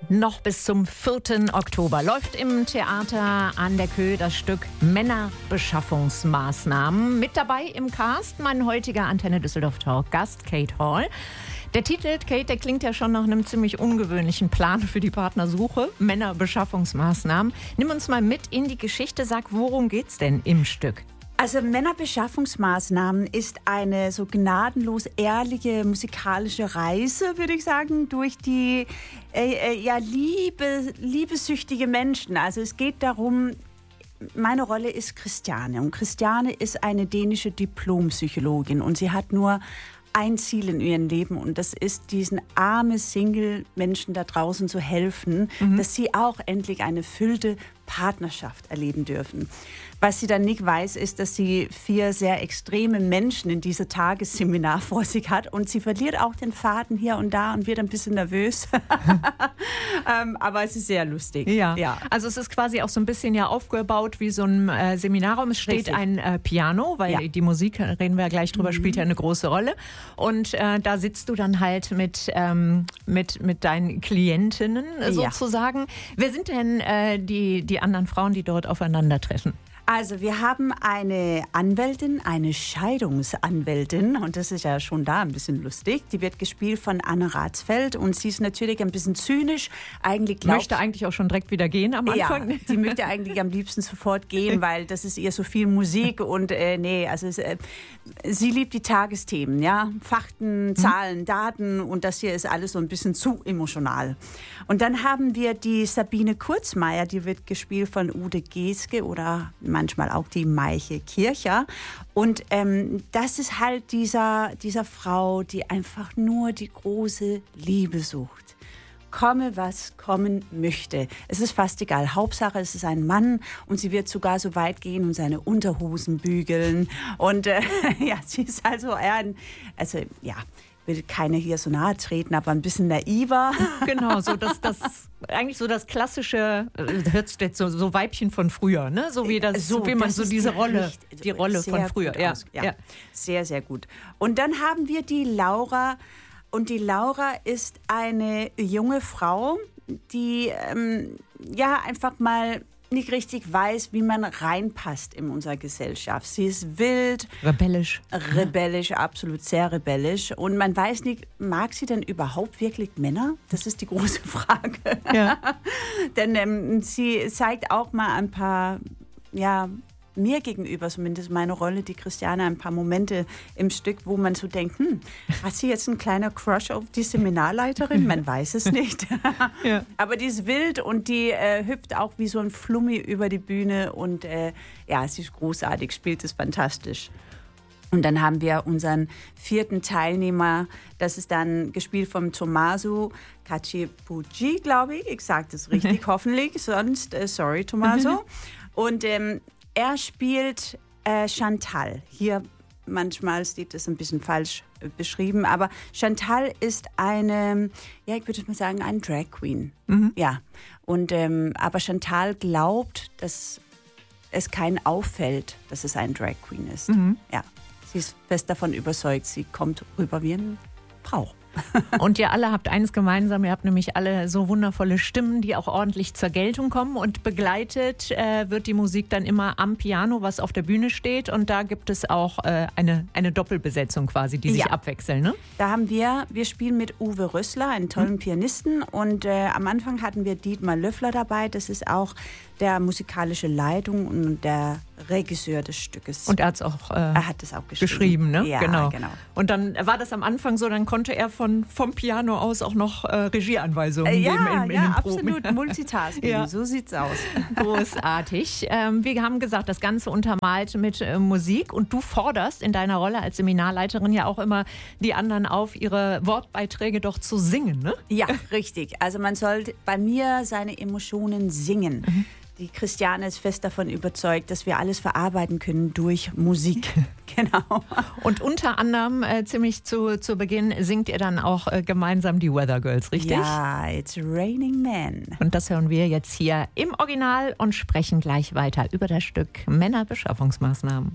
Noch bis zum 4. Oktober läuft im Theater an der Köhe das Stück Männerbeschaffungsmaßnahmen. Mit dabei im Cast mein heutiger Antenne Düsseldorf Talk Gast Kate Hall. Der Titel, Kate, der klingt ja schon nach einem ziemlich ungewöhnlichen Plan für die Partnersuche. Männerbeschaffungsmaßnahmen. Nimm uns mal mit in die Geschichte. Sag, worum geht's denn im Stück? Also Männerbeschaffungsmaßnahmen ist eine so gnadenlos ehrliche musikalische Reise, würde ich sagen, durch die liebessüchtige Menschen. Also es geht darum, meine Rolle ist Christiane und Christiane ist eine dänische Diplompsychologin und sie hat nur ein Ziel in ihrem Leben und das ist, diesen armen Single-Menschen da draußen zu helfen, dass sie auch endlich eine erfüllte Partnerschaft erleben dürfen. Was sie dann nicht weiß, ist, dass sie 4 sehr extreme Menschen in diesem Tagesseminar vor sich hat und sie verliert auch den Faden hier und da und wird ein bisschen nervös. Aber es ist sehr lustig. Ja. Also es ist quasi auch so ein bisschen ja aufgebaut wie so ein Seminarraum. Es steht ein Piano, weil die Musik, reden wir ja gleich drüber, spielt ja eine große Rolle. Und da sitzt du dann halt mit deinen Klientinnen sozusagen. Wer sind denn die anderen Frauen, die dort aufeinandertreffen? Also wir haben eine Anwältin, eine Scheidungsanwältin und das ist ja schon da ein bisschen lustig. Die wird gespielt von Anne Ratsfeld und sie ist natürlich ein bisschen zynisch. Möchte eigentlich auch schon direkt wieder gehen am Anfang. Ja, sie möchte eigentlich am liebsten sofort gehen, weil das ist ihr so viel Musik und sie liebt die Tagesthemen, ja, Fakten, Zahlen, Daten und das hier ist alles so ein bisschen zu emotional. Und dann haben wir die Sabine Kurzmeier, die wird gespielt von Ute Geske oder manchmal auch die Maiche Kircher. Und das ist halt dieser Frau, die einfach nur die große Liebe sucht. Komme, was kommen möchte. Es ist fast egal. Hauptsache, es ist ein Mann und sie wird sogar so weit gehen und seine Unterhosen bügeln. Und sie ist also will keiner hier so nahe treten, aber ein bisschen naiver. Genau, so eigentlich so das klassische, hört jetzt so Weibchen von früher, ne? So wie man diese Rolle, die Rolle von früher. Ja. Sehr, sehr gut. Und dann haben wir die Laura. Und die Laura ist eine junge Frau, die einfach mal nicht richtig weiß, wie man reinpasst in unsere Gesellschaft. Sie ist wild. Rebellisch, absolut sehr rebellisch. Und man weiß nicht, mag sie denn überhaupt wirklich Männer? Das ist die große Frage. Ja. Denn sie zeigt auch mal ein paar, mir gegenüber, zumindest meine Rolle, die Christiane, ein paar Momente im Stück, wo man so denkt, hat sie jetzt ein kleiner Crush auf die Seminarleiterin? Man weiß es nicht. Ja. Aber die ist wild und die hüpft auch wie so ein Flummi über die Bühne und sie ist großartig, spielt es fantastisch. Und dann haben wir unseren 4. Teilnehmer, das ist dann gespielt von Tommaso Cacciapucci, glaube ich. Ich sage das richtig, hoffentlich, sonst sorry Tommaso. Und er spielt Chantal. Hier manchmal steht das ein bisschen falsch beschrieben, aber Chantal ist eine, ich würde mal sagen, eine Drag Queen. Ja. Und aber Chantal glaubt, dass es keinen auffällt, dass es ein Drag Queen ist. Ja. Sie ist fest davon überzeugt, sie kommt rüber wie eine Frau. Und ihr alle habt eines gemeinsam, ihr habt nämlich alle so wundervolle Stimmen, die auch ordentlich zur Geltung kommen und begleitet wird die Musik dann immer am Piano, was auf der Bühne steht und da gibt es auch eine Doppelbesetzung quasi, die sich abwechseln, ne? Da haben wir spielen mit Uwe Rössler, einen tollen Pianisten und am Anfang hatten wir Dietmar Löffler dabei, das ist auch der musikalische Leitung und der Regisseur des Stückes. Und er hat es auch, geschrieben, ne? Ja, genau. Und dann war das am Anfang so, dann konnte er vom Piano aus auch noch Regieanweisungen geben in den Proben. Absolut, Multitasking, so sieht's aus. Großartig. Wir haben gesagt, das Ganze untermalt mit Musik und du forderst in deiner Rolle als Seminarleiterin ja auch immer die anderen auf, ihre Wortbeiträge doch zu singen, ne? Ja, richtig. Also man sollte bei mir seine Emotionen singen. Die Christiane ist fest davon überzeugt, dass wir alles verarbeiten können durch Musik. Genau. Und unter anderem, ziemlich zu Beginn, singt ihr dann auch gemeinsam die Weather Girls, richtig? Ja, It's Raining Men. Und das hören wir jetzt hier im Original und sprechen gleich weiter über das Stück Männerbeschaffungsmaßnahmen.